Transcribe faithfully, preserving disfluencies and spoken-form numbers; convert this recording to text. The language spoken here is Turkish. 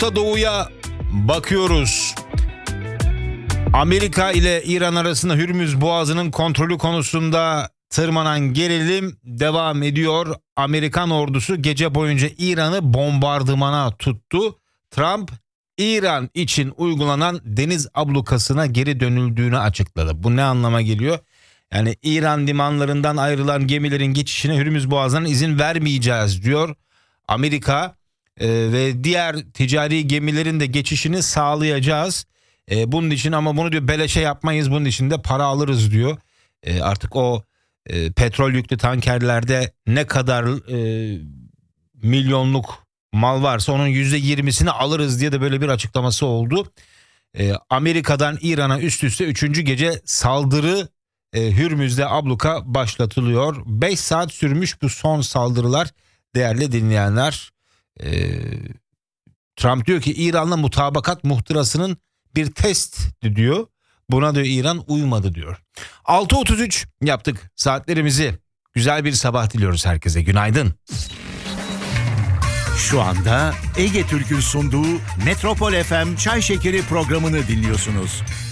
Orta Doğu'ya bakıyoruz. Amerika ile İran arasında Hürmüz Boğazı'nın kontrolü konusunda tırmanan gerilim devam ediyor. Amerikan ordusu gece boyunca İran'ı bombardımana tuttu. Trump, İran için uygulanan deniz ablukasına geri dönüldüğünü açıkladı. Bu ne anlama geliyor? Yani İran limanlarından ayrılan gemilerin geçişine Hürmüz Boğazı'ndan izin vermeyeceğiz diyor. Amerika e, ve diğer ticari gemilerin de geçişini sağlayacağız. E, bunun için ama bunu diyor beleşe yapmayız, bunun için de para alırız diyor. E, artık o e, petrol yüklü tankerlerde ne kadar e, milyonluk mal varsa onun yüzde yirmisini alırız diye de böyle bir açıklaması oldu. E, Amerika'dan İran'a üst üste üçüncü gece saldırı, e, Hürmüz'de abluka başlatılıyor. beş saat sürmüş bu son saldırılar değerli dinleyenler. E, Trump diyor ki İran'la mutabakat muhtırasının bir test diyor. Buna diyor İran uymadı diyor. altı otuz üç yaptık saatlerimizi. Güzel bir sabah diliyoruz herkese. Günaydın. Şu anda Ege Türk'ün sunduğu Metropol F M Çay Şekeri programını dinliyorsunuz.